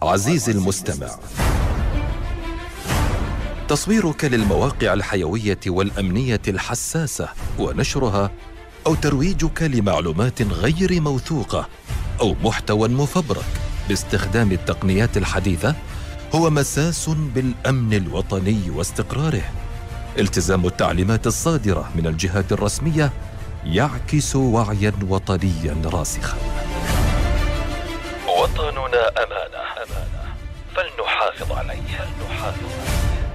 عزيزي المستمع، تصويرك للمواقع الحيوية والأمنية الحساسة ونشرها أو ترويجك لمعلومات غير موثوقة أو محتوى مفبرك باستخدام التقنيات الحديثة هو مساس بالأمن الوطني واستقراره. التزام التعليمات الصادرة من الجهات الرسمية يعكس وعياً وطنياً راسخاً. وطننا أمانة فلنحافظ عليه.